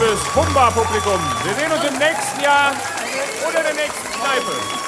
liebes Humba-Publikum. Wir sehen uns im nächsten Jahr oder der nächsten Kneipe.